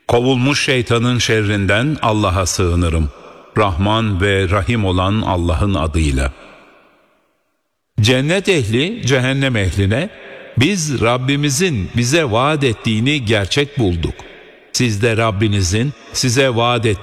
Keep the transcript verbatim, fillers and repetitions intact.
Kovulmuş şeytanın şerrinden Allah'a sığınırım. Rahman ve Rahim olan Allah'ın adıyla. Cennet ehli cehennem ehline, biz Rabbimizin bize vaat ettiğini gerçek bulduk. Siz de Rabbinizin size vaat ettiğini